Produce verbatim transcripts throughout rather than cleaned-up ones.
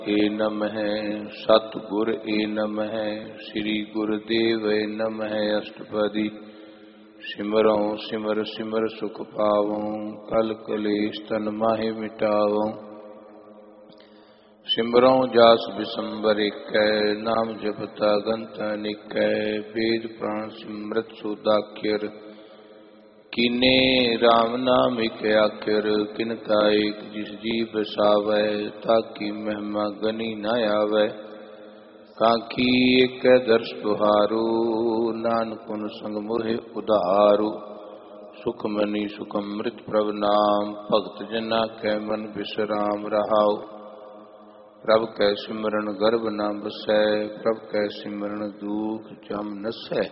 ਏ ਨਮः ਸਤਿਗੁਰ ਏ ਨਮः ਸ੍ਰੀ ਗੁਰਦੇਵ ਏ ਨਮः ਅਸ਼ਟਪਦੀ ਸਿਮਰਉ ਸਿਮਰ ਸਿਮਰ ਸੁਖ ਪਾਵਉ ਕਲ ਕਲੇਸ਼ ਤਨ ਮਾਹਿ ਮਿਟਾਵਉ ਸਿਮਰਉ ਜਾਸ ਬਿਸੰਬਰ ਏਕੈ ਨਾਮ ਜਪਤਾ ਗੰਤ ਅਨੇਕੈ ਵੇਦ ਪ੍ਰਾਣ ਸਿਮਰਤ ਸੁਦਾਖਿਰ ਕੀਨੇ ਰਾਮ ਨਾਮ ਇਕ ਆਖਿਰ ਕਿਨ ਕਾ ਏਕ ਜਿਸ ਜੀ ਬਸਾਵੈ ਤਾਕੀ ਮਹਿਮਾ ਗਨੀ ਨ ਆਵੈ ਕਾਂਖੀ ਏਕ ਦਰਸ ਤੁਹਾਰੂ ਨਾਨਕ ਸੰਗ ਮੋਹਿ ਉਧਾਰੂ ਸੁਖ ਮਨੀ ਸੁਖ ਅੰਮ੍ਰਿਤ ਪ੍ਰਭ ਨਾਮ ਭਗਤ ਜਨਾ ਕੈ ਮਨ ਬਿਸਰਾਮ ਰਹਾਉ ਪ੍ਰਭ ਕੈ ਸਿਮਰਨ ਗਰਭ ਨ ਬਸੈ ਪ੍ਰਭ ਕੈ ਸਿਮਰਨ ਦੁਖ ਜਮ ਨਸੈ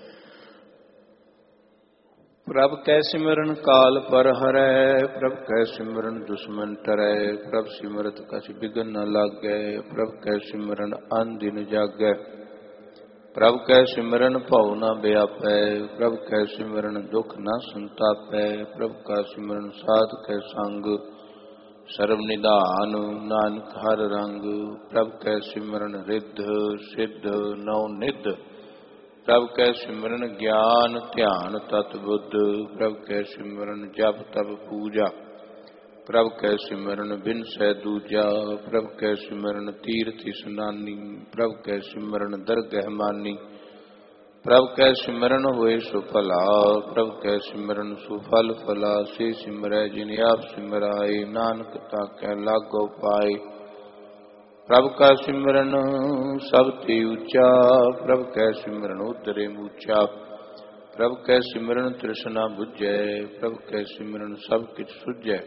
ਪ੍ਰਭ ਕੈ ਸਿਮਰਨ ਕਾਲ ਪਰ ਹਰੈ ਪ੍ਰਭ ਕੈ ਸਿਮਰਨ ਦੁਸ਼ਮਨ ਟਰੈ ਪ੍ਰਭ ਸਿਮਰਤ ਕਛ ਬਿਗਨ ਨ ਲਾਗੈ ਪ੍ਰਭ ਕੈ ਸਿਮਰਨ ਅਨ ਦਿਨ ਜਾਗੈ ਪ੍ਰਭ ਕੈ ਸਿਮਰਨ ਭਉ ਨ ਵਿਆਪੈ ਪ੍ਰਭ ਕੈ ਸਿਮਰਨ ਦੁਖ ਨ ਸੰਤਾਪੈ ਪ੍ਰਭ ਕਾ ਸਿਮਰਨ ਸਾਧ ਕੈ ਸੰਗ ਸਰਬ ਨਿਧਾਨ ਨਾਨਕ ਹਰ ਰੰਗ ਪ੍ਰਭ ਕੈ ਸਿਮਰਨ ਰਿੱਧ ਸਿੱਧ ਨਉ ਨਿਧ ਪ੍ਰਭ ਕੈ ਸਿਮਰਨ ਗਿਆਨ ਧਿਆਨ ਤਤ ਬੁੱਧ ਪ੍ਰਭ ਕੈ ਸਿਮਰਨ ਜਪ ਤਪ ਪੂਜਾ ਪ੍ਰਭ ਕੈ ਸਿਮਰਨ ਬਿਨਸੈ ਦੂਜਾ ਪ੍ਰਭ ਕੈ ਸਿਮਰਨ ਤੀਰਥ ਇਸਨਾਨੀ ਪ੍ਰਭ ਕੈ ਸਿਮਰਨ ਦਰਗਹਿ ਮਾਨੀ ਪ੍ਰਭ ਕੈ ਸਿਮਰਨ ਹੋਏ ਸੁਫਲਾ ਪ੍ਰਭ ਕੈ ਸਿਮਰਨ ਸੁਫਲ ਫਲਾ ਸੇ ਸਿਮਰੈ ਜਿਨ ਆਪ ਸਿਮਰਾਏ ਨਾਨਕ ਤਾਕੈ ਲਾਗੋ ਪਾਏ ਪ੍ਰਭ ਕਾ ਸਿਮਰਨ ਸਭ ਤੇ ਉੱਚਾ ਪ੍ਰਭ ਕੈ ਸਿਮਰਨ ਉਤਰੇ ਮੂਚਾ ਪ੍ਰਭ ਕੈ ਸਿਮਰਨ ਤ੍ਰਿਸ਼ਨਾ ਬੁਝੈ ਪ੍ਰਭ ਕੈ ਸਿਮਰਨ ਸਭ ਕਿਛ ਸੁਝੈ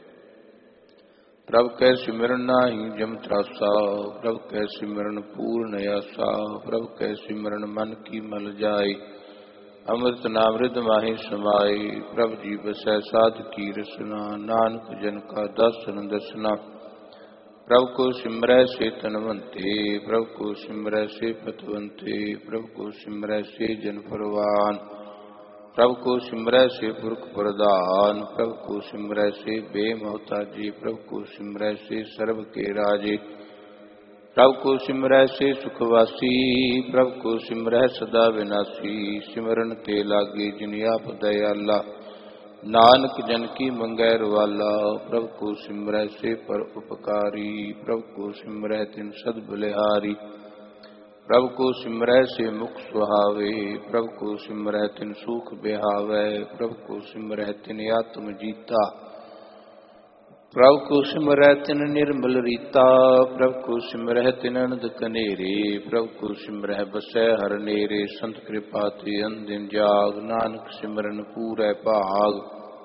ਪ੍ਰਭ ਕੈ ਸਿਮਰਨ ਨਾਹੀ ਜਮ ਤਰਾਸਾ ਪ੍ਰਭ ਕੈ ਸਿਮਰਨ ਪੂਰਨ ਆਸਾ ਪ੍ਰਭ ਕੈ ਸਿਮਰਨ ਮਨ ਕੀ ਮਲ ਜਾਏ ਅੰਮ੍ਰਿਤ ਨਾਮ ਰਿਧ ਮਾਹਿ ਸਮਾਏ ਪ੍ਰਭ ਜੀ ਬਸੈ ਸਾਧ ਕੀ ਰਸਨਾ ਨਾਨਕ ਜਨ ਕਾ ਦਰਸ਼ਨ ਦਸਨਾ ਪ੍ਰਭ ਕੋ ਸਿਮਰੈ ਸੇ ਤਨਵੰਤੇ ਪ੍ਰਭ ਕੋ ਸਿਮਰੈ ਸੇ ਪਤਵੰਤੇ ਪ੍ਰਭ ਕੋ ਸਿਮਰੈ ਸੇ ਜਨ ਪਰਵਾਨ ਪ੍ਰਭ ਕੋ ਸਿਮਰੈ ਸੇ ਪੁਰਖ ਪ੍ਰਧਾਨ ਪ੍ਰਭ ਕੋ ਸਿਮਰੈ ਸੇ ਬੇਮੋਹਤਾਜੀ ਪ੍ਰਭ ਕੋ ਸਿਮਰੈ ਸੇ ਸਰਬ ਕੇ ਰਾਜੇ ਪ੍ਰਭ ਕੋ ਸਿਮਰੈ ਸੇ ਸੁਖਵਾਸੀ ਪ੍ਰਭ ਕੋ ਸਿਮਰੈ ਸਦਾ ਵਿਨਾਸੀ ਸਿਮਰਨ ਤੇ ਲਾਗੇ ਜਿਨ ਆਪ ਦਇਆਲਾ ਨਾਨਕ ਜਨ ਕੀ ਮੰਗੈ ਰਵਾਲਾ ਪ੍ਰਭ ਕੋ ਸਿਮਰੈ ਸੇ ਪਰ ਉਪਕਾਰੀ ਪ੍ਰਭ ਕੋ ਸਿਮਰੈ ਤਿਨ ਸਦ ਬਲਿਹਾਰੀ ਪ੍ਰਭ ਕੋ ਸਿਮਰੈ ਸੇ ਮੁਖ ਸੁਹਾਵੇ ਪ੍ਰਭ ਕੋ ਸਿਮਰੈ ਤਿਨ ਸੂਖ ਬਿਹਾਵੈ ਪ੍ਰਭ ਕੋ ਸਿਮਰੈ ਤਿਨ ਆਤਮ ਜੀਤਾ ਪ੍ਰਭ ਕੋ ਸਿਮਰੈ ਤਿਨ ਨਿਰਮਲ ਰੀਤਾ ਪ੍ਰਭ ਕੋ ਸਿਮਰੈ ਤਿਨ ਅਨੰਦ ਕਨੇਰੇ ਪ੍ਰਭ ਕੋ ਸਿਮਰੈ ਬਸੈ ਹਰ ਨੇਰੇ ਸੰਤ ਕਿਰਪਾ ਤੇ ਅੰਦਿਨ ਜਾਗ ਨਾਨਕ ਸਿਮਰਨ ਪੂਰੈ ਭਾਗ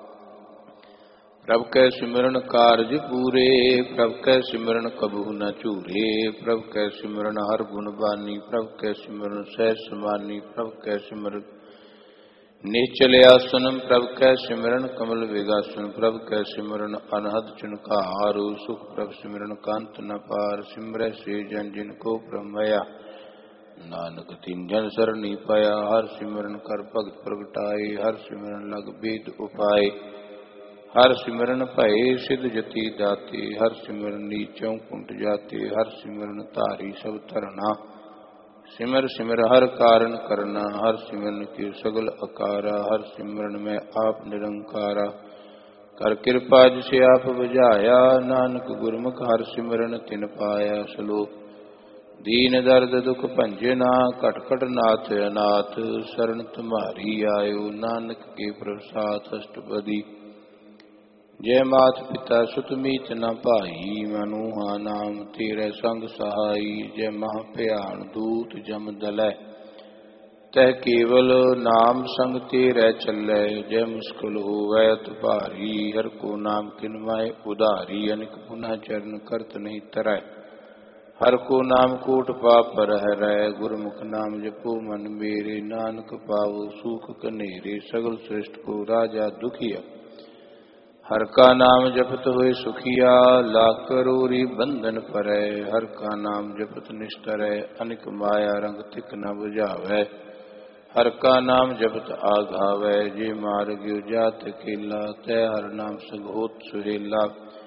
ਪ੍ਰਭ ਕੈ ਸਿਮਰਨ ਕਾਰਜ ਪੂਰੇ ਪ੍ਰਭ ਕੈ ਸਿਮਰਨ ਕਬਹੂ ਨ ਝੂਰੇ ਪ੍ਰਭ ਕੈ ਸਿਮਰਨ ਹਰ ਗੁਣ ਬਾਨੀ ਪ੍ਰਭ ਕੈ ਸਿਮਰਨ ਸਹਿ ਸਮਾਨੀ ਪ੍ਰਭ ਕੈ ਸਿਮਰਨ ਨੀਚਲ ਆਸਨ ਪ੍ਰਭ ਕੈ ਸਿਮਰਨ ਕਮਲ ਵਿਗਾਸਨ ਪ੍ਰਭ ਕੈ ਸਿਮਰਨ ਅਨਹਦ ਚੁਨਕਾਰ ਸੁਖ ਪ੍ਰਭ ਸਿਮਰਨ ਕੰਤ ਨ ਪਾਰ ਸਿਮਰੈ ਸੇ ਜਨ ਜਿਨ ਕੋ ਬ੍ਰਹਮਇਆ ਨਾਨਕ ਤਿਨ ਜਨ ਸਰਣੀ ਪਾਇਆ ਹਰ ਸਿਮਰਨ ਕਰ ਭਗਤ ਪ੍ਰਗਟਾਏ ਹਰ ਸਿਮਰਨ ਲਗ ਬੇਦ ਉਪਾਏ ਹਰ ਸਿਮਰਨ ਭਏ ਸਿਧ ਜਤੀ ਦਾਤੇ ਹਰ ਸਿਮਰਨ ਨੀਚੋਂ ਕੁੰਟ ਜਾਤੇ ਹਰ ਸਿਮਰਨ ਧਾਰੀ ਸਭ ਧਰਨਾ ਸਿਮਰ ਸਿਮਰ ਹਰ ਕਾਰਨ ਕਰਨਾ ਹਰ ਸਿਮਰਨ ਕੀ ਸਗਲ ਅਕਾਰਾ ਹਰ ਸਿਮਰਨ ਮੈਂ ਆਪ ਨਿਰੰਕਾਰਾ ਕਰ ਕਿਰਪਾ ਜਿਸ ਆਪ ਬੁਝਾਇਆ ਨਾਨਕ ਗੁਰਮੁਖ ਹਰ ਸਿਮਰਨ ਤਿਨ ਪਾਇਆ ਸ਼ਲੋਕ ਦੀਨ ਦਰਦ ਦੁਖ ਭੰਜੇ ਨਾ ਘਟ ਘਟ ਨਾਥ ਅਨਾਥ ਸ਼ਰਨ ਤੁਮਾਰੀ ਆਇਓ ਨਾਨਕ ਕੇ ਪ੍ਰਸਾਦ ਅਸ਼ਟਪਦੀ ਜੈ ਮਾਤ ਪਿਤਾ ਸੁਤ ਮੀਤ ਨ ਭਾਈ ਮਨੂਹਾ ਨਾਮ ਤੇਰੇ ਸੰਗ ਸਹਾਈ ਜੈ ਮਹਾ ਭਿਆਨ ਦੂਤ ਜਮ ਦਲੈ ਤੈ ਕੇਵਲ ਨਾਮ ਸੰਗ ਤੇਰੇ ਚੱਲੈ ਜੈ ਮੁਸ਼ਕਿਲ ਹੋਵੈ ਤੁਭਾਰੀ ਹਰ ਕੋ ਨਾਮ ਕਿਨ ਮਾਏ ਉਧਾਰੀ ਅਨਿਕ ਪੁਨਾ ਚਰਨ ਕਰਤ ਨਹੀਂ ਤਰੈ ਹਰ ਕੋ ਨਾਮ ਕੋਟ ਪਾਪ ਰਹਿ ਗੁਰਮੁਖ ਨਾਮ ਜਪੋ ਮਨ ਮੇਰੇ ਨਾਨਕ ਪਾਵੋ ਸੂਖ ਕਨੇਰੇ ਸਗਲ ਸ੍ਰਿਸ਼ਟ ਕੋ ਰਾਜਾ ਦੁਖੀਆ ਹਰ ਕਾ ਨਾਮ ਜਪਤ ਹੋਏ ਸੁਖੀਆ ਲਾਖ ਕਰੋੜੀ ਬੰਧਨ ਪਰੈ ਹਰ ਕਾ ਨਾਮ ਜਪਤ ਨਿਸ਼ਟਰੈ ਅਨਿਕ ਮਾਇਆ ਰੰਗ ਤਿਕ ਨ ਬੁਝਾਵੈ ਹਰ ਕਾ ਨਾਮ ਜਪਤ ਆਘਾਵੈ ਜੇ ਮਾਰਗਿ ਜਾਤ ਕੇਲਾ ਤੈ ਹਰ ਨਾਮ ਸਗੋਤ ਸੁਹੇਲਾ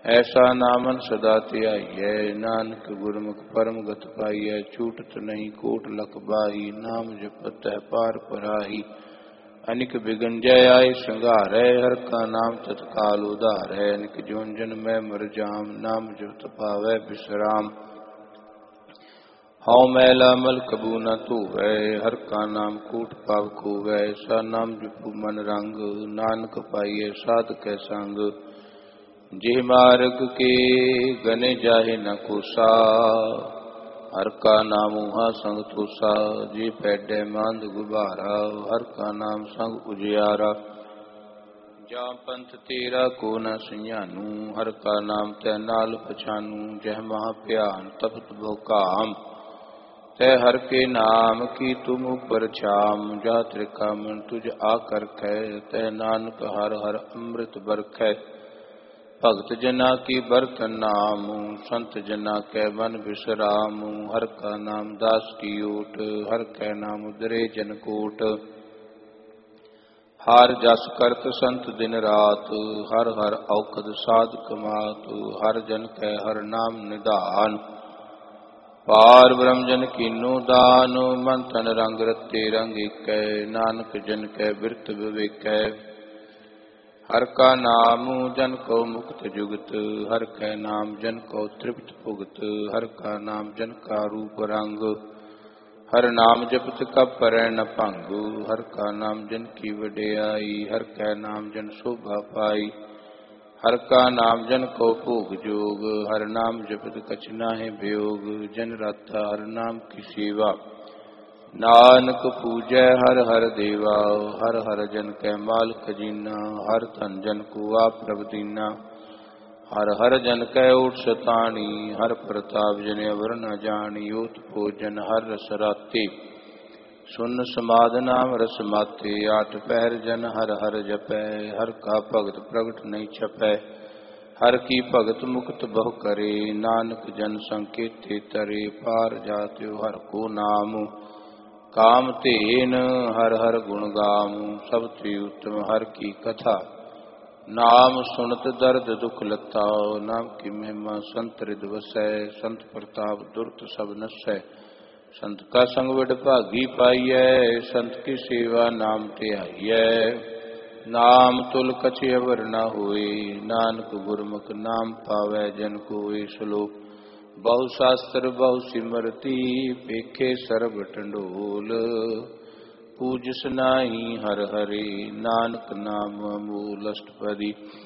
ऐसा नामन सदा ध्याइयै, नानक गुरमुख परम गत पाइयै। छूटत नहीं कोट लख बाही, नाम जपत है पार पराही। अनिक बिगन जय आय संघारै, हर का नाम तत्काल उधारै। अनिक जोन जन मैं मर जाम, नाम जपत पावै विश्राम। हौ मैला मल कबू न धोवै, हर का नाम कूट पाप खोवै। सा नाम जपू मन रंग, नानक पाइयै साध कै संग। जे मार्ग के गने जाहे न कोसा, हर का नाम उहा संग तोसा। जे पैडे मांद गुबारा, हर का नाम संग उजियारा। जा पंथ तेरा को न सुञानू, हर का नाम तै नाल पछानू। जह महा प्यान तपत बहु काम, तै हर के नाम की तुम ऊपर छाम। जा त्रिकामन तुझ आकर कै, तै नानक हर हर अमृत बरखै। भगत जना की बरतन नाम, संत जना कै मन विश्राम। हर का नाम दास की ओट, हर कै नाम उदरे जन कोट। हार जस करत संत दिन रात, हर हर औखद साध कमात। हर जन कै हर नाम निधान, पार ब्रह्म जन कीनो दान। मन तन रंग रते रंग एकै, नानक जन कै बिरत विवेकै। हर का नाम जन को मुक्त जुगत, हर कै नाम जन को तृप्त भुगत। हर का नाम जन का रूप रंग, हर नाम जपत कब परै न भंग। हर का नाम जन की वडियाई, हर कै नाम जन शोभा पाई। हर का नाम जन को भोग जोग, हर नाम जपत कछ नाहि वियोग। जन राता हर नाम की सेवा, नानक पूजै हर हर देवा। हर हर जन कै माल खजीना, हर धन जन को आप प्रभ दीना। हर हर जन कै ओट सतानी, हर प्रताप जन अवर न जानी। ओत भोजन हर रस राते, सुन समाध नाम रस माते। आठ पहर जन हर हर जपै, हर का भगत प्रगट नहीं छपै। हर की भगत मुक्त बहु करे, नानक जन संकेते तरे। पार जात्यो हर को नाम, काम तेन हर हर गुण गाम। सब ते उत्तम हर की कथा, नाम सुनत दर्द दुख लता। नाम की महिमा संत हृद वसै, संत प्रताप दुर्त सब नसै। संत का संग विड भागी पाइयै, संत की सेवा नाम ध्याइयै। नाम तुल कछ अवर न होए, नानक गुरमुख नाम पावै जन कोय। श्लोक बहु शास्त्र बहु सिमरती, पेखे सर्ब टंडोल। पूजस नाही हर हरे, नानक नाम मूल अष्टपदी।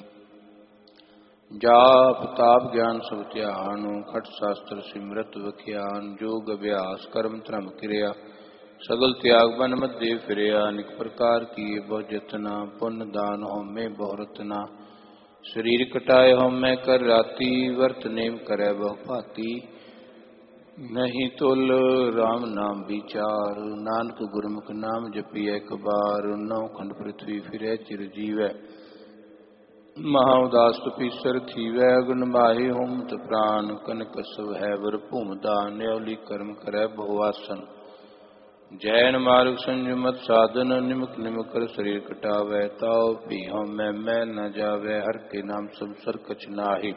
जाप ताप ज्ञान सब ध्यान, खट शास्त्र सिमरत वख्यान। जोग अभ्यास कर्म धर्म क्रिया, सगल त्याग बन मध्य फिरया। अनेक प्रकार की बहु जतना, पुण्य दान होमे बहु रतना। शरीर कटाए होमै कर राती, वर्त नेम करे बहु भांति। नहीं तुल राम नाम विचार, नानक गुरमुख नाम जपिए एक बार। नौ खंड पृथ्वी फिरै चिर जीवै, महा उदास पीसर थीवै। अगन माही होमत प्राण, कनक सब है वर भूम दान। न्यौली कर्म करे बहुआसन, जैन मार्ग संयमत साधन। निमक निमक कर शरीर कटावै, ताव भी होमै मैं न जावै। हर के नाम सब सर कछ नाहि,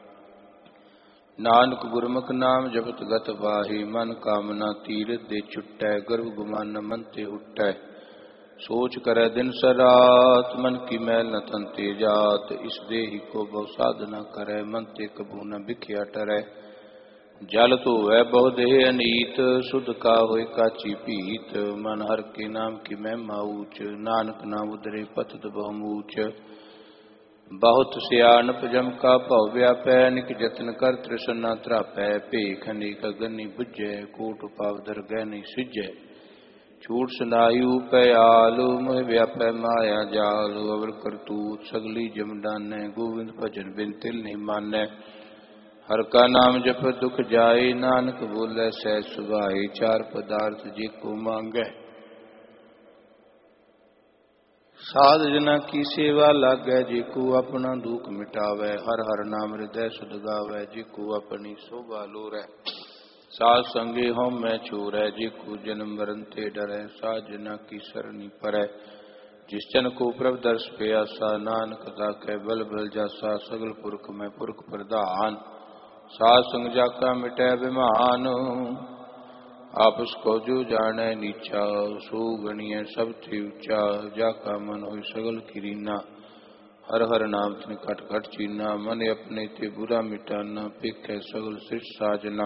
नानक गुरमुख नाम जपत गत वाही। मन कामना तीरथ दे छुटै, गर्भ गुमान मन ते हुटै। सोच करे दिन सरात, मन की मैल न तन ते जात। इस देहि को बहु साधना करै, मन ते कबू न बिख्या टरै। जल तो वह बहु देह अनीत, शुद्ध का होय काची पीत। मन हर के नाम की महिमा ऊंच, नानक नाम उदरे पतत बहु मूच। बहुत सियानप जम का भव व्यापै, निक जतन कर तृष्णा त्रापै। भेख अनेक अगनि बुझै, कोट पाव दरगह नहीं सिजै। छूट सुनाई उपयाल, मोह व्यापै माया जाल। अवर करतूत सगली जम डानै, गोविंद भजन बिन तिल नहीं मानै। हर का नाम जप दुख जाए, नानक बोले सहज सुभाए। चार पदार्थ जे को मांगै, साध जना की सेवा लागै। जे को अपना दुख मिटावै, हर हर नाम हृदय सुध गावै। जे को अपनी शोभा लोरै, साध संगे होमै छोरै। जे को जन्म मरण ते डरै, साध जना की सरनी परै। जिस जन को प्रभ दर्श प्यासा, नानक ताकै बल बल जासा। सगल पुरख में पुरख प्रधान, साध संग जाका मिटै बिमान। आपस को जो जानै नीचा, सो गणिय सब थी ऊंचा। जाका मन होय सगल किरीना, हर हर नाम तिन खट खट चीना। मन अपने ते बुरा मिटाना, पेखै सगल सृष्टि साजना।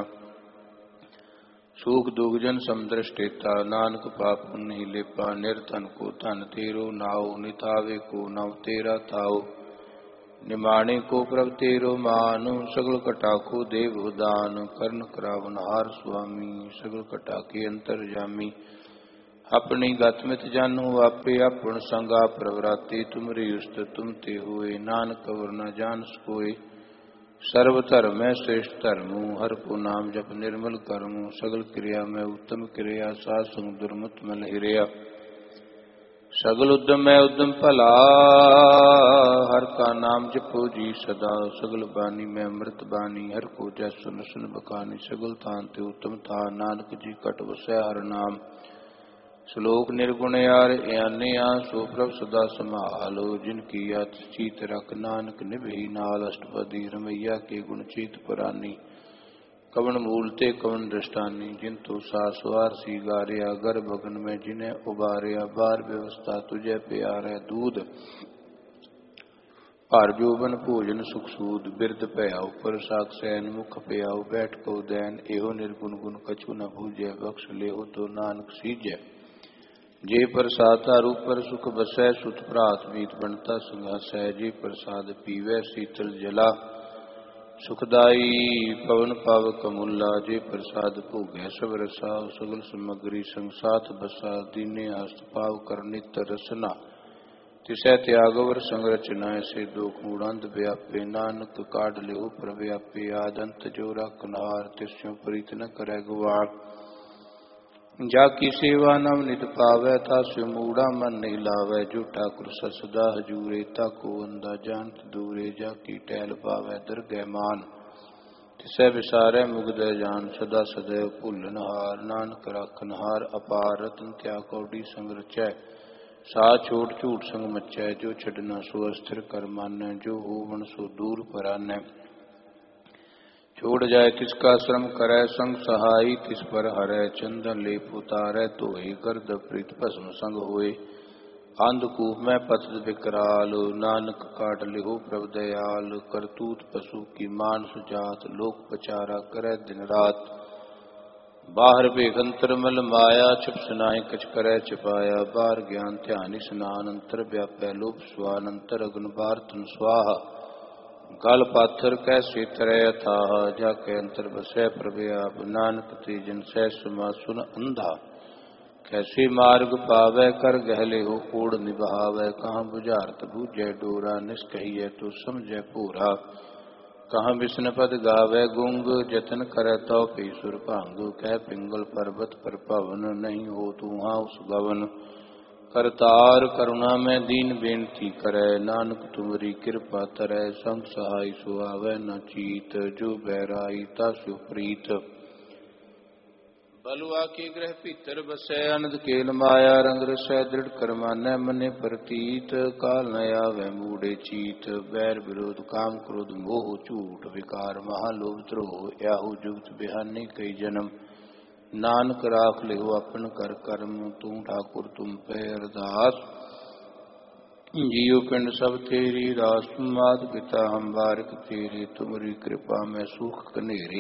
सूख दुख जन समदृष्टेता, नानक पाप पुण्य लेपा। निर्धन को धन तेरो नाओ, नितावे को नव तेरा ताओ। निमाणे को प्रभ तेरो मान, सगल कटा को देव दान। कर्ण करावन हार स्वामी, सगल कटा के अंतर जामी। अपनी गत मित जानू आपे, अपन संगा प्रवराते। तुमरी उस्त तुम ते हुए, नानक अवर न जान सकोए। सर्व धर्म में श्रेष्ठ धर्मु, हर को नाम जप निर्मल करमु। सगल क्रिया में उत्तम क्रिया, साध संग दुर्मत मल हिरिया। सगल उद्यम में उद्यम भला, हर का नाम जपो जी सदा। सगल बानी में अमृत बानी, हर को जय सुन सुन बखानी। सगल थान ते उत्तम था, नानक जी कट वसै हर नाम। श्लोक निर्गुण यार यानिया, सो प्रभ सदा संभालो। जिनकी यात चीत रख, नानक निभि नाल। अष्टपदी रमैया के गुण चीत पुरानी, कवन मूल ते कवन दृष्टानी। जिनतु सासवार सी गारिया, गर्भ भगन में जिन्हें उबारिया। बार व्यवस्था तुझे प्यार है दूध, हर जोबन भोजन सुख सूद। बिरद भयाओ पर साख सैन, मुख प्याओ बैठ को दैन। एहो निर्गुण गुण कछु न भूजै, बख्श लेहो तो नानक सीजै। जे प्रसाद ऊपर सुख बसै, सुत भ्रात मीत बनता संघासै। जे प्रसाद पीवै शीतल जला, सुखदाई पवन पावक अमूला। जे प्रसाद भोगै सब रसा, सगल समग्री संग साथ बसा। दीने हस्त पाव कर नित रसना, तिसै त्यागवर संग रचना। ऐसे दोख मूढ़ांत व्यापे, नानक काढ़ लिहो प्रव्यापे। आदंत जो रखनहार, तिस्यों प्रीत न करै गुवार। जाकी सेवा नव नित पावै, तास्यो मूढ़ा मन नहीं लावै। जो ठाकुर सदा हजूरे, ताको अंधा जानत दूरे। जाकी टहल पावै दरगह मान, तिसै विसारै मुगद जान। सदा सदैव भूलन हार, नानक राखन हार अपार। रतन त्याग कौड़ी संग रचै, सा छोट झूठ संग मचै। जो छड़ना सो अस्थिर कर मानै, जो होवन सो दूर परानै। छोड़ जाए तिसका श्रम करै, संग सहाई तिस पर हरै। चंदन लेप उतारै, धोए गर्द प्रीत भस्म संग होए। अंधकूप में पतत विकराल, नानक काट लिहो प्रभ दयाल। करतूत पशु की मानस जात, लोक पचारा करे दिन रात। बाहर बेखंतर मल माया, छिप सुनाए कछ करे छिपाया। बाहर ज्ञान ध्यान स्नान, अंतर व्यापै लोभ स्वान। अंतर अग्न बार तन स्वाहा, गल पाथर कैसे तरह अथाह। जाके अंतर बसै प्रभ आप, नानक ते जन सै समा सुन अंधा। कैसे मार्ग पावै, कर गहले हो कोड़ निभावै। कहाँ बुझारत बूझै डोरा, निष्कहियै तो समझै पूरा। कहाँ विष्णु पद गावै गुंग, जतन करੈ तो पी सुर भंग। कह पिंगल पर्वत पर पवन, नहीं हो तू हाँ उस गवन। करतार करुणा में दीन बेनती करै, नानक तुमरी कृपा तरੈ। संग सहाय सो आवै न चीत, जो बैराई तास्यो प्रीत। बलुआ के ग्रह भीतर बसै, अनंद केल माया रंग रसै। दृढ़ कर मानै मने प्रतीत, काल न आवै मूढ़े चीत। बैर विरोध काम क्रोध मोह, झूठ विकार महालोभ द्रोह। याहू जुगत बिहानी कई जन्म, नानक राख लिहो अपन कर कर्म। तू ठाकुर तुम पे अरदास, जियो पिंड सब तेरी रास। मात पिता हम बारिक तेरे, तुमरी कृपा में सुख कनेरे।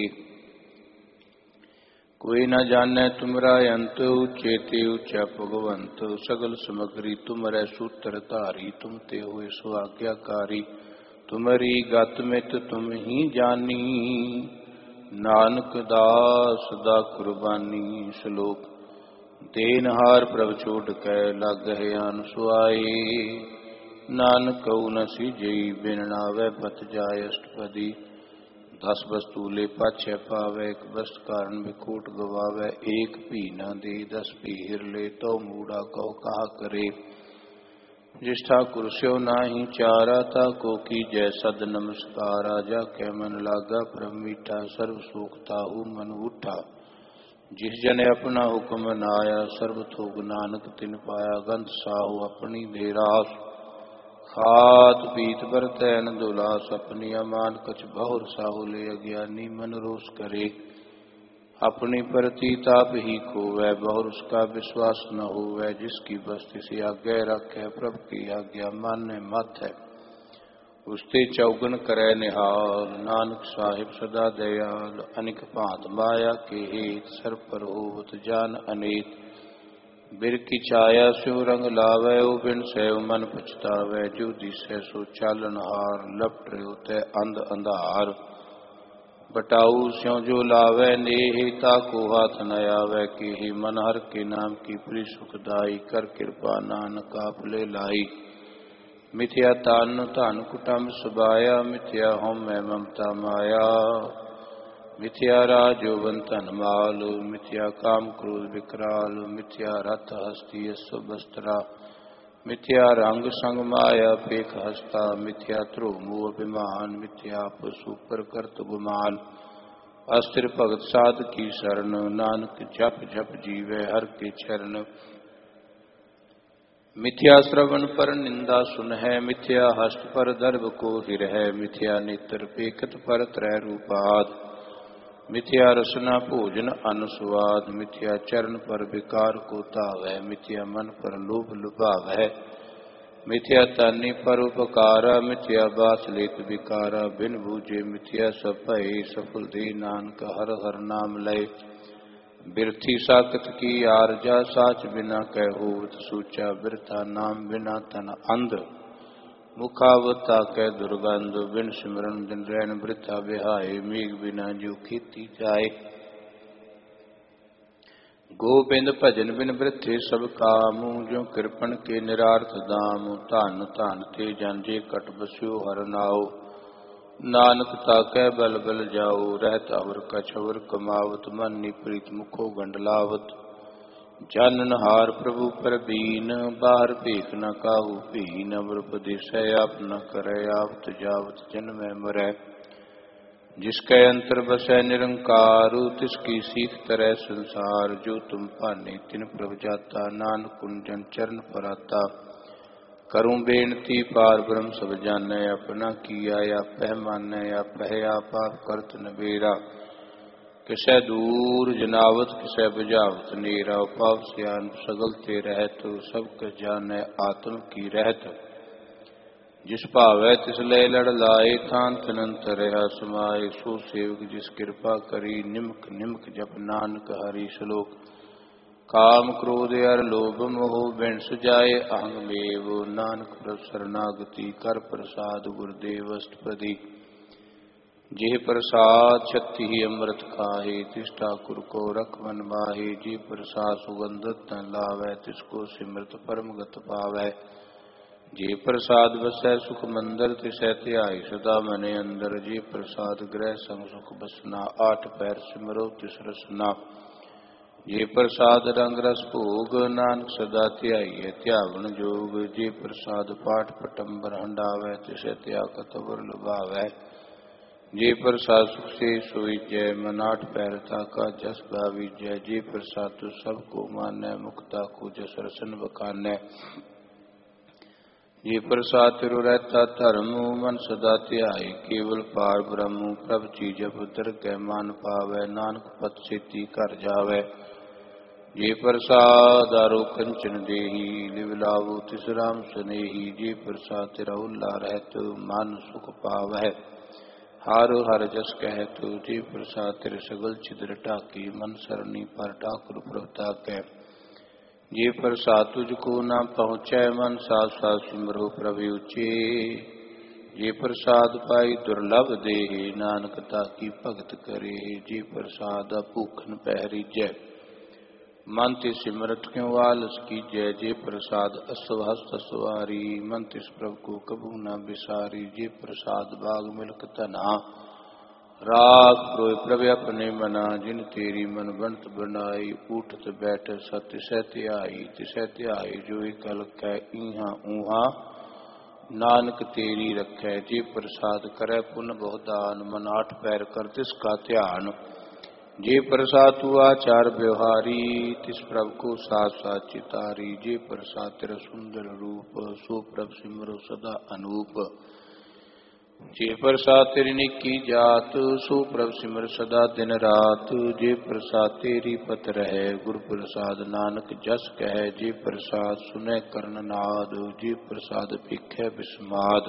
कोई न जाने तुमरा अंत, उचेते उच्चा भगवंत। सगल समग्री तुमरै सूत्र धारी, तुम ते हुए सुआज्ञाकारी। तुमरी गत मित तुम ही जानी, नानक दास दा कुर्बानी। श्लोक देनहार प्रभ छोड़ कै, लागै आन सुआए। नानक कहु न सीजई, बिन नावै पत जाय अष्टपदी। दस वस्तु ले पाछै पावै, एक वस्तु कारण बिखोट गवावै। एक भी न दे दस भी हिर ले, तो मूढ़ा कहो कहा करे। जिस ठाकुर स्यो नाही चारा, ताको कीजै सद नमस्कारा। जाकै मन लागा प्रभ मीठा, सर्व सुख ताहू मन उठा। जिस जन अपना हुक्म नाया, सर्ब थोक नानक तिन पाया। गंध साहु अपनी दे रास, खात पीत बरतैन दुलास। अपनी अमान कछ बहुर साहु ले, अज्ञानी मन रोष करे। अपनी प्रति ताप ही खोवै, बहुर उसका विश्वास न होवै। जिसकी बस्ती से आज्ञा रखै, प्रभु की आज्ञा मानै मत है। उसते चौगन करै निहाल, नानक साहिब सदा दयाल। अनिक भांत माया के हेत, सर पर होवत जान अनेत। बिर की छाया स्यो रंग लावै, ओ बिन सैव मन पछतावै। जो दिसै सो चालन हार, लपट होतै अंध अंधार। बटाऊ स्यों जो लावै नेह, ताको हाथ न आवै केहि। मन हर के नाम की प्री सुखदाई, कर कृपा नानक आप ले लाई। मिथ्या तान धन कुटुंब सुबाया, मिथ्या होम मैं ममता माया। मिथ्या राज यौवन धन माल, मिथ्या काम क्रोध विकराल। मिथ्या रथ हस्ती यशो बस्त्रा, मिथ्या रंग संग माया पेख हस्ता। मिथ्या ध्रुव मोह अभिमान, मिथ्या पशु पर करत गुमान। अस्थिर भगत साध की शरण, नानक जप जप जीवै हर के चरण। मिथ्या श्रवण पर निंदा सुन है, मिथ्या हस्त पर दर्भ को हिर है। मिथ्या नेत्र पेखत पर त्रय रूपाद, मिथ्या रसना भोजन अनुस्वाद। मिथ्या चरण पर विकार को तावै, मिथ्या मन पर लोभ लुभावै। मिथ्या तानी पर उपकारा, मिथ्या बास लेत विकारा। बिन बूझे मिथ्या सब भय, सफल दे नानक हर हर नाम लय। बिरथी साकत की आरजा, साच बिना कह होवत सूचा। बिरथा नाम बिना तन अंध, मुखावता कह दुर्गंध। बिन सिमरन दिन रैन वृथा बिहाय, मेघ बिना जो खेती जाए। गोबिंद भजन बिन वृथे सब कामू, जो कृपण के निरार्थ दाम। धन धन ते जन जे कट बस्यो हर नाओ। नानक ताकै बल बल जाओ, रहत अवर कछ अवर कमावत। मन प्रीत मुखो गंडलावत, जानन हार प्रभु पर बीन। बाहर भीख न काहू भीन, अवर उपदेसै आप न करै। आवत जावत जन्मै मरै, जिसकै अंतर बसै निरंकार। तिसकी सीख तरह संसार, जो तुम भाने तिन प्रभ जाता। नानक कुंजन चरण पराता, करूं बेनती पार ब्रह्म सब जानै। अपना किया आपै मानै, आपै आप आप करत नबेरा। किसै दूर जनावत, किसै बुझावत नेरा। पाप सियान सगल ते रहत, सब कस जानै आत्म की रहत। जिस भावै तिस लय लड़ लाए, थान तनंत रहा समाए। सो सेवक जिस कृपा करी, निमक निमक जप नानक हरि श्लोक। काम क्रोध अर लोभ मोह, बिन सुजाए अहंग मेव। नानक प्रभ शरणागति, कर प्रसाद गुरुदेव अष्टपदी। जेह प्रसाद छत्ति ही अमृत खाहे, तिस ठाकुर को रख मन माहे। जे प्रसाद सुगंधत न लावै, तिसको सिमरत परम गत पावै। जे प्रसाद बसै सुख मंदर, तिसै ध्याई सदा मने अंदर। जे प्रसाद ग्रह संग सुख बसना, आठ पैर सिमरो तिस रसना। जे प्रसाद रंग रस भोग, नानक सदा ध्याइयै ध्यावन जोग। जे प्रसाद पाठ पटंबर हंडावै, तिसै त्यागत अवर लुभावै। जे प्रसाद सुख से सोईजै, मन आठ पैर ताका जस गावीजै। जे प्रसाद तो सबको मानै, मुक्ता को जस रसन बखानै। जे प्रसाद तिरु रहता धर्म, मन सदा ध्याई केवल पार ब्रह्म। प्रभ चीजब दरगह मान पावै, नानक पत सेती घर जावै। जे प्रसाद आरो कंचन देही, लिव लावो तिस राम सनेही। जे प्रसाद तिरा उल्ला रहत, मन सुख पावै। हारो हर जस कहत, जे प्रसाद तिर सगल छिद्र ढाकी। मन सरनी पर ठाकुर प्रभ ताकै। जे प्रसाद तुझको न पहुँचै, मन साथ साथ सिमरो प्रभ उचे। जे प्रसाद पाई दुर्लभ देहि, नानक ताकी भगत करे। जे प्रसाद भूखन पहरीजै, मन तिस सिमरत क्यों आलस कीजै। जे प्रसाद अस्वस्थ सवारी, मन तिस प्रभु को कबू न बिसारी। जे प्रसाद बाग मिल्क धना, राग प्रोय प्रभ अपने मना। जिन तेरी मन बनत बनाई, उठत बैठ सत तिसै ध्याई। तिसै ध्याई जो कल कै इहा ऊहा, नानक तेरी रखै। जे प्रसाद करै पुन बहु दान, मन आठ पैर कर तिसका ध्यान। जे प्रसाद तू आचार व्यवहारी तिस प्रभ को साथ साथ चितारी। जे प्रसाद तेरा सुंदर रूप सो प्रभ सिमरो सदा अनूप। जे प्रसाद तेरी निकी जात सो प्रभ सिमर सदा दिन रात। जे प्रसाद तेरी पत रहे गुर प्रसाद नानक जस कह। जे प्रसाद सुने कर्ण नाद जे प्रसाद भिखै बिस्माद।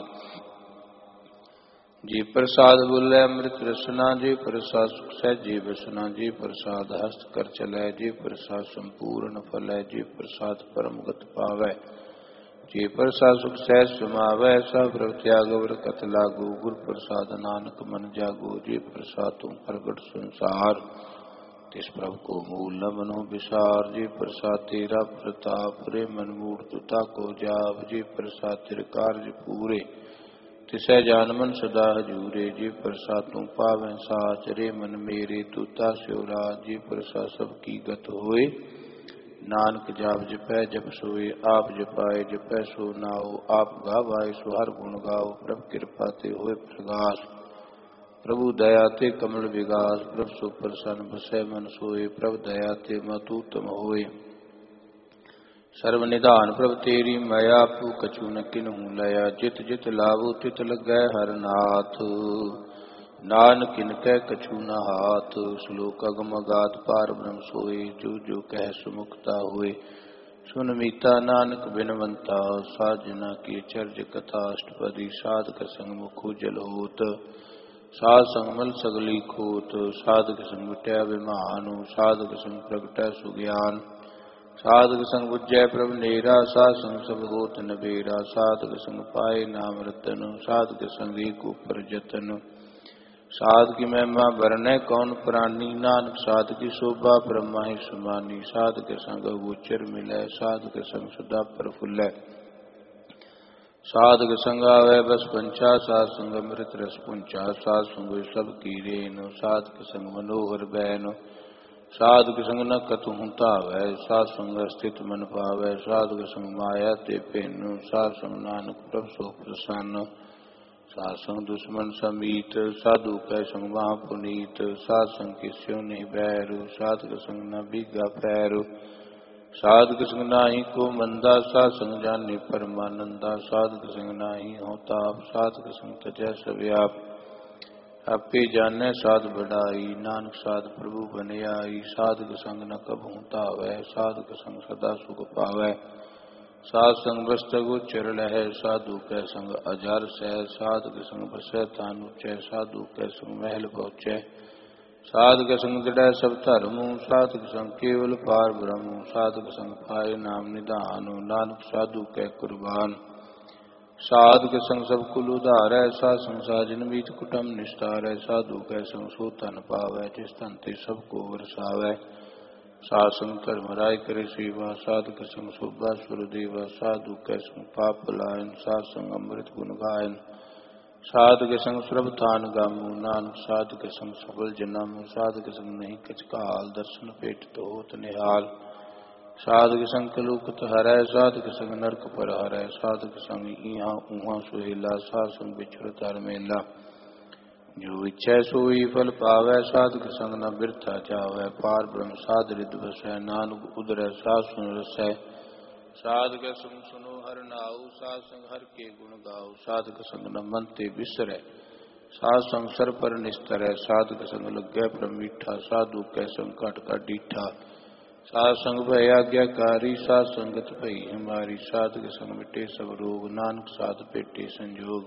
जे प्रसाद बोले अमृत रसना जे प्रसाद सुख सहजे बसना। जे प्रसाद हस्त कर चलै जे प्रसाद संपूर्ण फलै। जे प्रसाद परम गत पावै जे प्रसाद सुख सहज समावै। सब प्रभ त्याग वर कत लागू गुर प्रसाद नानक मन जागो। जे प्रसाद तुम प्रगट संसार तिस प्रभ को मूल न मनो विसार। जे प्रसाद तेरा प्रताप रे मन मूढ़ तुता को जाप। जे प्रसाद तेरे कार्य पूरे तिसै जान मन सदा हजूरे। जे प्रसाद तू पावै साच रे मन मेरे तूता स्योरा। जे प्रसाद सब की गत होए नानक जाप जपै जप सोए। आप जपाए जपै सो नाओ आप गावाए सो हर गुण गाओ। प्रभ कृपा ते होए प्रगास प्रभु दया ते कमल विगास। प्रभ सो प्रसन्न बसै मन सोए प्रभ दया ते मत उत्तम होए। सर्व निधान प्रभ तेरी माया आपू कछु न किन्हु लया। जित जित लाभो तित लगै हर नाथ नानक किनकै कछु न हाथ। श्लोक अगम अगाध पार ब्रह्म सोए जो जो कह सुमुखता होए। सुन मीता नानक बिनवंता साजना की चर्ज कथा। अष्टपदी साधक संग मुखो जल होत साध संग मल सगली खोत। साधक संग मिटै अभिमानु साधक संग प्रगटै सुज्ञान। साधक संग बुझै प्रभ नेरा साध संग सब होत नबेरा। साधक संग पाए नाम रतन साधक संग एक ऊपर जतन। साध की महिमा बरनै कौन प्राणी नानक साध की शोभा ब्रह्मा ही समानी। साधक संग गोचर मिलै साधक संग सदा प्रफुल्लै। साधक संग आवै बस पंचा साध संग अमृत रस पुंचा। साध संग सब की रेन साधक संग मनोहर बैन। साधक संग न कतहु धावै साध संग स्थित मन पावै। साधक संग माया ते भिन्न साध संग नानक प्रभ सो प्रसन्न। साध संग दुश्मन समीत साधु कै संग महा पुनीत। साध संग के स्यों नहीं बैर साधक संग न बीगा पैर। साधक संग नाही को मंदा साध संग जाने परमानंदा। साधक संग नाही हो ताप साधक संग तजै सब व्याप। आपे जानै साध बढ़ाई नानक साध प्रभु बन आई। साधक संग न कबहु धावै साधक संग सदा सुख पावै। साध संग बसत गोचर लहै साधु कै संग अजर सह। साधक संग बसै तान उचै साधु कै संग महल पहुँचै। साधक संग दृढ़ै सब धर्म साधक संग केवल पार ब्रह्म। साधक संग पाए नाम निधान नानक साधु कै कुर्बान। साधक संग सब कुल उधारै साध संग साजन मीत कुटुम निस्तारै। साधु कै संग सो धन पावै जिस धन ते सब को वरसावै। साध संग धर्म राय करे सेवा साधक संग शोभा सुर देवा। साधु कै संग पाप पलायन साध संग अमृत गुण गायन। साधक संग सर्वथान गामु नानक साधक संग सफल जन्म। साधक संग नहीं कछ काल दर्शन पेट तो होत निहाल। साधक संग कलुकत हरै साधक संग नरक पर हरै। साधक संग इहाँ उहाँ सुहेला साध संग बिछुड़त हर मेला। जो इच्छै सोई फल पावै साधक संग न बिरथा जावै। पार ब्रह्म साध रिद बसै नानक उदरै साध सुन रसै। साधक संग सुनो हर नाऊ साध संग हर के गुण गाओ। साधक संग न मन ते बिसरै साध संग सर पर निस्तरै। साधक संग लगै प्रभ मीठा साधु कै संग घट घट डीठा। साध संग भय आज्ञाकारी साध संगत भई हमारी। साधक संग मिटे सब रोग नानक साध पेटे संजोग।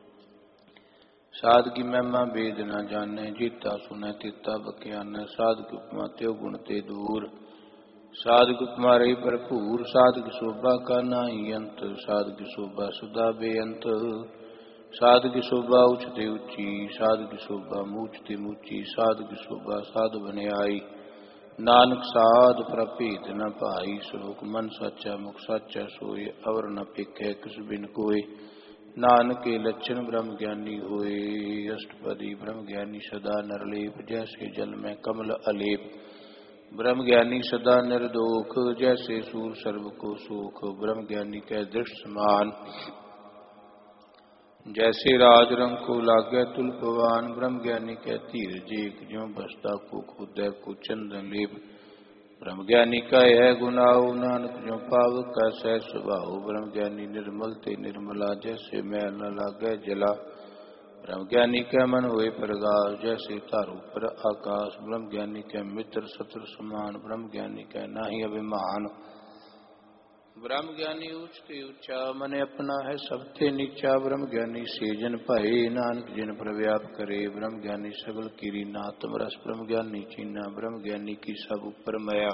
साध की महिमा वेद न जानै जीता सुनै तीता बख्यानै। साधक उपमा त्यो गुण ते दूर साधक उपमा रही भरपूर। साधक शोभा का नाहि अंत साधक शोभा सदा बेअंत। साधक शोभा उचते उची साधक शोभा मूचते मूची। साधक शोभा साध बन आई नानक साध प्रभेद न भाई। श्लोक मन साचा मुख साचा सोए अवर न पेखै किस बिन कोय। नानक के लक्षण ब्रह्म ज्ञानी होए। अष्टपदी ब्रह्म ज्ञानी सदा नरलेप जैसे जल में कमल अलेप। ब्रह्म ज्ञानी सदा निर्दोख जैसे सूर सर्व को सुख। ब्रह्म ज्ञानी कै दृष्ट समान जैसे राज रंग को लागे तुलपवान, ब्रह्म ज्ञानी के धीरज एक ज्यों बसता को खुदै को चंदन लेप। ब्रह्म ज्ञानी का यह गुनाह नानक ज्यों पावक का सह स्वभाव। ब्रह्म ज्ञानी निर्मल ते निर्मला, जैसे मैल न लागे जला। ब्रह्म ज्ञानी के मन हुए प्रगास, जैसे तारू पर आकाश। ब्रह्म ज्ञानी के मित्र शत्रु समान, ब्रह्म ज्ञानी के नाही अभिमान। ब्रह्म ज्ञानी उच्चते उच्चा, मन अपना है सबते नीचा। ब्रह्म ज्ञानी से जन पाए, नानक जिन पर व्याप करे। ब्रह्म ज्ञानी सगल कीरी नातम रस, ब्रह्म ज्ञानी चीना। ब्रह्म ज्ञानी की सब ऊपर मया।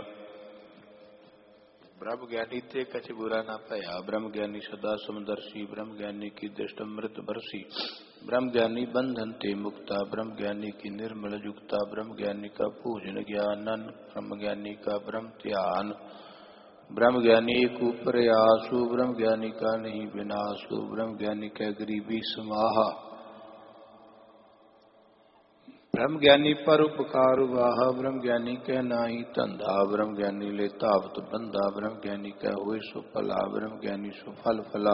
ब्रह्म ज्ञानी ते कछ बुरा ना पाया। ब्रह्म ज्ञानी सदा समदर्शी, ब्रह्म ज्ञानी की दृष्ट अमृत बरसी। ब्रह्म ज्ञानी बंधन ते मुक्ता, ब्रह्म ज्ञानी की निर्मल युक्ता। ब्रह्म ज्ञानी का पूजन ज्ञानन, ब्रह्म ज्ञानी का ब्रह्म ध्यान। ब्रह्म ज्ञानी एक ऊपर आसु, ब्रह्म ज्ञानी का नहीं विनाशु। ब्रह्म ज्ञानी का गरीबी समाहा, ब्रह्म ज्ञानी पर उपकार वाह। ब्रह्म ज्ञानी के नाही धंधा, ब्रह्म ज्ञानी ले तावत बंधा। ब्रह्म ज्ञानी का हुए सो फला, ब्रह्म ज्ञानी सो फल फला।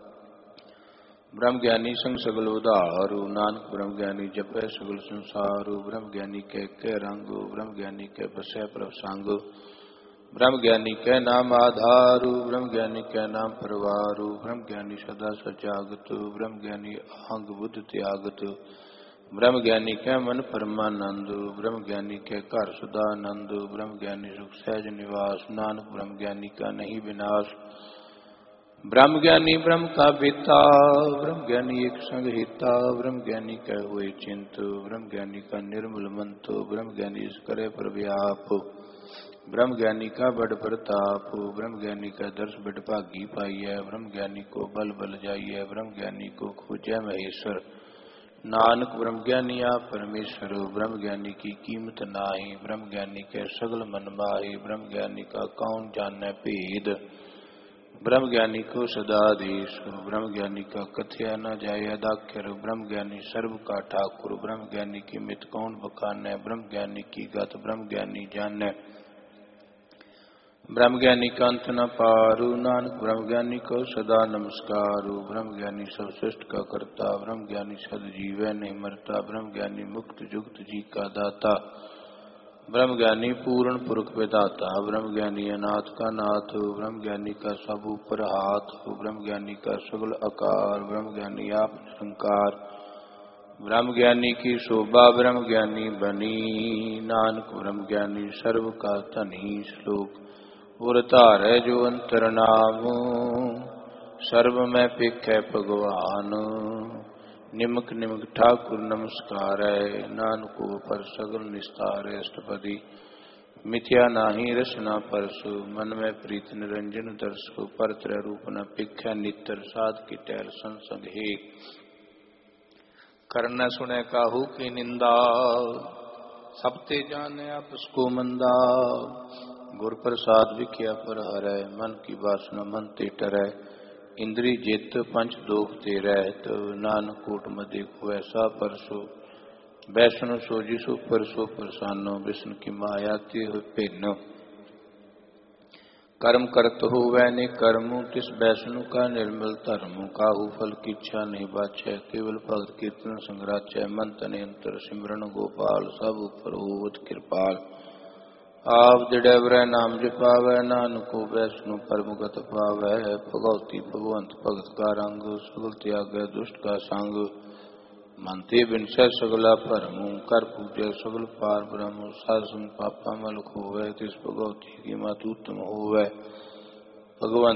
ब्रह्म ज्ञानी संग सगल उदारू, नानक ब्रह्म ज्ञानी जपे सगल संसारू। ब्रह्म ज्ञानी के के रंगो, ब्रह्म ज्ञानी के बसे प्रभ संग। ब्रह्म ज्ञानी के नाम आधारू, ब्रह्म ज्ञानी के नाम परवारू। ब्रह्म ज्ञानी सदा सजागत, ब्रह्म ज्ञानी अहंग बुद्ध त्यागत। ब्रह्म ज्ञानी के मन परमानंद, ब्रह्म ज्ञानी के घर सदानंद। ब्रह्म ज्ञानी सुख सहज निवास, नानक ब्रह्म ज्ञानी का नहीं विनाश। ब्रह्म ज्ञानी ब्रह्म का बेता, ब्रह्म ज्ञानी एक संग हिता। ब्रह्म ज्ञानी का हुए चिंत, ब्रह्म ज्ञानी का निर्मल मंत। ब्रह्म ज्ञानी इस करे पर व्याप, ब्रह्म ज्ञानी का बड़ प्रताप। ब्रह्म ज्ञानी का दर्श बड़ भागी पाइय, ब्रह्म ज्ञानी को बल बल जाइए। ब्रह्म ज्ञानी को खोजै महेश्वर, नानक ब्रह्म ज्ञानी आप परमेश्वर। ब्रह्म ज्ञानी की कीमत नाही, ब्रह्म ज्ञानी के सगल मन माही। ब्रह्म ज्ञानी का कौन जाने भेद, ब्रह्म ज्ञानी को सदाधीश। ब्रह्म ज्ञानी का कथ्या न जाय अदाख्यर। ब्रह्म ज्ञानी सर्व का ठाकुर, ब्रह्म ज्ञानी की मित कौन बखाने। ब्रह्म ज्ञानी की गत ब्रह्म ज्ञानी जाने, ब्रह्म ज्ञानी का अंत न पारू। नानक ब्रह्म ज्ञानी को सदा नमस्कारू। ब्रह्म ज्ञानी सब सृष्ट का करता, ब्रह्म ज्ञानी सद जीवै नहीं मरता। ब्रह्म ज्ञानी मुक्त जुक्त जी का दाता, ब्रह्म ज्ञानी पूर्ण पुरुष विधाता। ब्रह्म ज्ञानी अनाथ का नाथ, ब्रह्म ज्ञानी का सब ऊपर हाथ। ब्रह्म ज्ञानी का सगल आकार, ब्रह्म ज्ञानी आप निरंकार। ब्रह्म ज्ञानी की शोभा ब्रह्म ज्ञानी बनी, नानक ब्रह्म ज्ञानी सर्व का धनी। श्लोक उर धारै जो अंतर नाम, सर्व में पेखै भगवान। निमक निमक ठाकुर नमस्कार है, नानको पर सगल निस्तार। अष्टपदी मिथ्या नाही रसना परसु, मन में प्रीत निरंजन दर्शु। पर त्रय रूप न पिख्या नितर, साध की टहल संसंग हे। करन सुने काहू की निंदा, सबते जाने आपस को मंदा। गुर प्रसाद विख्या पर हरै, मन की वासना मन ते टरै। इंद्री जित पंच दोख ते रहत, नानक कोट मदे को ऐसा परसो। वैष्णु सो जिसु परसो प्रसानो, विष्णु की माया ते हो भिन्न। कर्म करत हो वैने कर्मु, तिस वैष्णु का निर्मल धर्मु। काहू फल की इच्छा नहीं बाछै, केवल भगत कीर्तन संग्राचै। मन तन अंतर सिमरन गोपाल, सब ऊपर होवत कृपाल। आप जड़ैवरै नाम जपावै, नानको वैष्णु परमगत पावै। भगवती भगवंत भगत का रंग, सगल त्यागै दुष्ट का संग। मनते बिनसै सगला भरमु, कर पूजै सगल पार ब्रह्म। साध संग पापा मल खोवै, तिस भगवती की मत उत्तम होवै। भगवंत